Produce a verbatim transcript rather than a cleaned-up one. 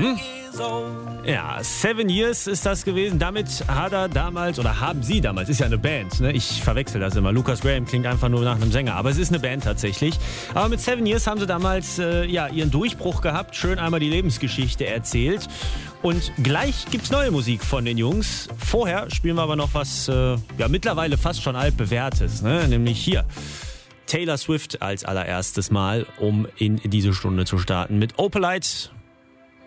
Mhm. Ja, Seven Years ist das gewesen. Damit hat er damals, oder haben sie damals, ist ja eine Band, ne? Ich verwechsel das immer. Lucas Graham klingt einfach nur nach einem Sänger, aber es ist eine Band tatsächlich. Aber mit Seven Years haben sie damals äh, ja, ihren Durchbruch gehabt, schön einmal die Lebensgeschichte erzählt. Und gleich gibt's neue Musik von den Jungs. Vorher spielen wir aber noch was, äh, ja mittlerweile fast schon altbewährtes, ne? Nämlich hier. Taylor Swift als allererstes Mal, um in diese Stunde zu starten mit Opalite.